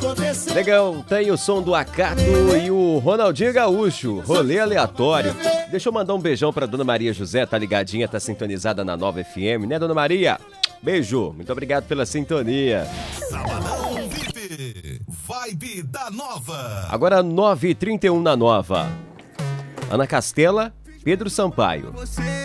Legal, tem o som do Acato e o Ronaldinho Gaúcho, rolê aleatório. Deixa eu mandar um beijão pra Dona Maria José, tá ligadinha, tá sintonizada na Nova FM, né, Dona Maria? Beijo, muito obrigado pela sintonia. Sabadão VIP, vibe da Nova. Agora 9h31 na Nova. Ana Castela, Pedro Sampaio.